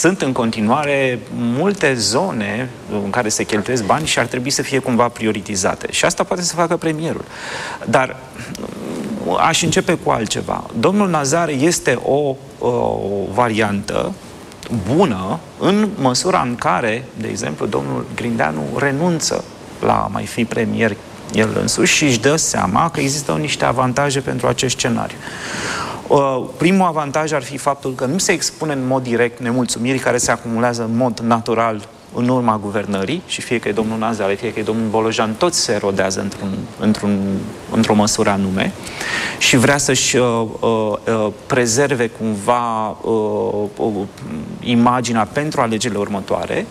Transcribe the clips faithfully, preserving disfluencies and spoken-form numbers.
sunt în continuare multe zone în care se cheltuiesc bani și ar trebui să fie cumva prioritizate. Și asta poate să facă premierul. Dar aș începe cu altceva. Domnul Nazare este o, o variantă bună în măsura în care, de exemplu, domnul Grindeanu renunță la a mai fi premier el însuși și își dă seama că există niște avantaje pentru acest scenariu. Uh, primul avantaj ar fi faptul că nu se expune în mod direct nemulțumirii care se acumulează în mod natural în urma guvernării și fie că e domnul Nazare, fie că e domnul Bolojan, toți se erodează într-un, într-un, într-o măsură anume și vrea să-și uh, uh, prezerve cumva uh, uh, imaginea pentru alegerile următoare.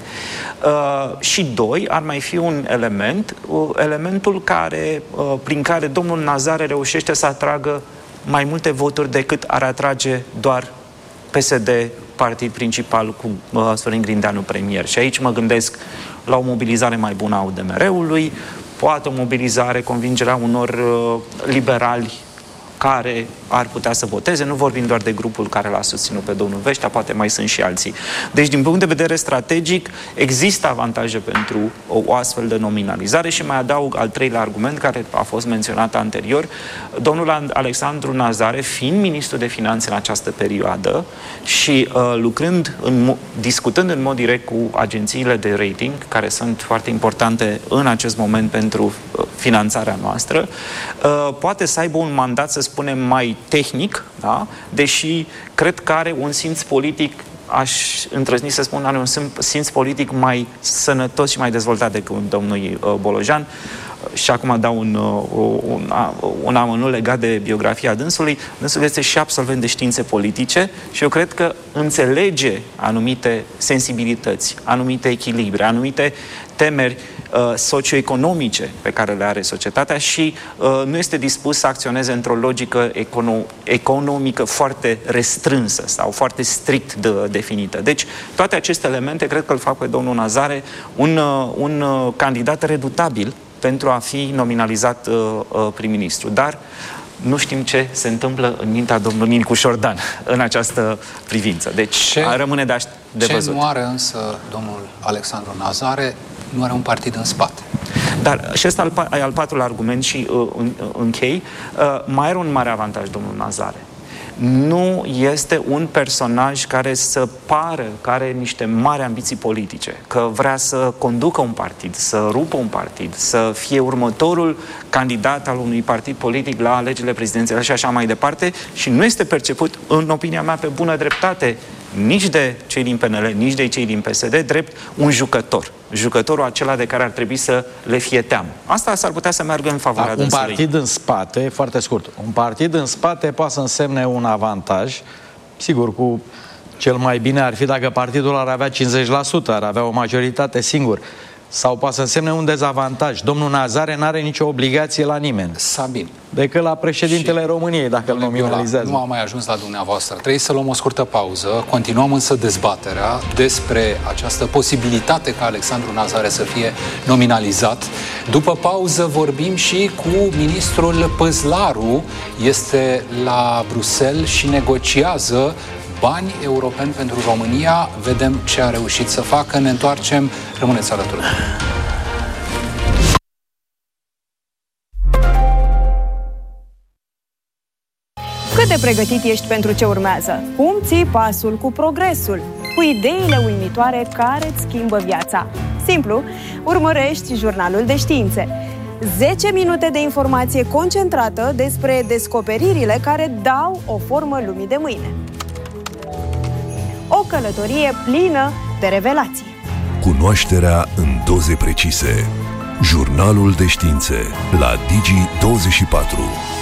Uh, și doi, ar mai fi un element, uh, elementul care, uh, prin care domnul Nazare reușește să atragă mai multe voturi decât ar atrage doar P S D, partid principal cu uh, Sorin Grindeanu premier. Și aici mă gândesc la o mobilizare mai bună a U D M R-ului, poate o mobilizare, convingerea unor uh, liberali care ar putea să voteze, nu vorbim doar de grupul care l-a susținut pe domnul Veștea, poate mai sunt și alții. Deci, din punct de vedere strategic, există avantaje pentru o, o astfel de nominalizare și mai adaug al treilea argument, care a fost menționat anterior. Domnul Alexandru Nazare, fiind ministru de finanțe în această perioadă și uh, lucrând, în, discutând în mod direct cu agențiile de rating, care sunt foarte importante în acest moment pentru uh, finanțarea noastră, uh, poate să aibă un mandat, să spunem, mai tehnic, da? Deși cred că are un simț politic, aș îndrăzni să spun, are un simț politic mai sănătos și mai dezvoltat decât domnul uh, Bolojan. Și acum dau un, un, un amănunt legat de biografia dânsului. Dânsul este și absolvent de științe politice și eu cred că înțelege anumite sensibilități, anumite echilibre, anumite temeri uh, socioeconomice pe care le are societatea și uh, nu este dispus să acționeze într-o logică econo- economică foarte restrânsă sau foarte strict de, definită. Deci, toate aceste elemente cred că îl fac pe domnul Nazare un, uh, un uh, candidat redutabil pentru a fi nominalizat uh, uh, prim-ministru. Dar nu știm ce se întâmplă în mintea domnului Nicu Șordan în această privință. Deci ce, rămâne de, de ce văzut. Ce nu are însă domnul Alexandru Nazare? Nu are un partid în spate. Dar și ăsta al, al patrulea argument și uh, închei. Uh, mai are un mare avantaj domnul Nazare. Nu este un personaj care să pară că are niște mari ambiții politice, că vrea să conducă un partid, să rupă un partid, să fie următorul candidat al unui partid politic la alegerile prezidențiale și așa mai departe și nu este perceput, în opinia mea, pe bună dreptate, nici de cei din P N L, nici de cei din P S D, drept un jucător. Jucătorul acela de care ar trebui să le fie teamă. Asta s-ar putea să meargă în favoarea dânsului. Un partid în spate, foarte scurt, un partid în spate poate să însemne un avantaj, sigur, cu cel mai bine ar fi dacă partidul ar avea cincizeci la sută, ar avea o majoritate singur. Sau poate să însemne un dezavantaj. Domnul Nazare n-are nicio obligație la nimeni. Sabin. Decât la președintele și României, dacă îl nominalizează. Nu am mai ajuns la dumneavoastră. Trebuie să luăm o scurtă pauză. Continuăm însă dezbaterea despre această posibilitate ca Alexandru Nazare să fie nominalizat. După pauză vorbim și cu ministrul Păzlaru. Este la Bruxelles și negociază bani europeni pentru România. Vedem ce a reușit să facă. Ne întoarcem. Rămâneți alături. Cât de pregătit ești pentru ce urmează? Cum ții pasul cu progresul? Cu ideile uimitoare care îți schimbă viața? Simplu, urmărești Jurnalul de Științe. zece minute de informație concentrată despre descoperirile care dau o formă lumii de mâine. O călătorie plină de revelații. Cunoașterea în doze precise. Jurnalul de Științe la Digi douăzeci și patru.